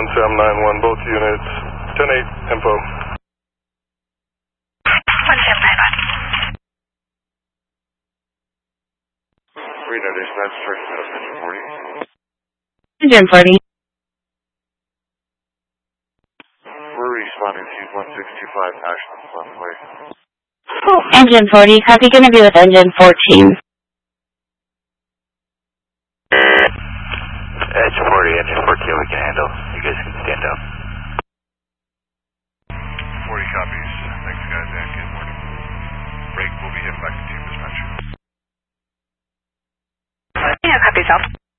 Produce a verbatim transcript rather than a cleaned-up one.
one Sam nine one, both units. ten eight, info. one Sam nine one. Reno dispatch, first out of engine forty. Engine forty. We're responding to one six two five Ashland Southway. Engine forty, copy, gonna be with engine fourteen. Engine forty, engine fourteen, we can handle. You guys can stand down. forty copies. Thanks, guys, and good morning. Break will be hit back to team dispatch. Yeah, copy, South.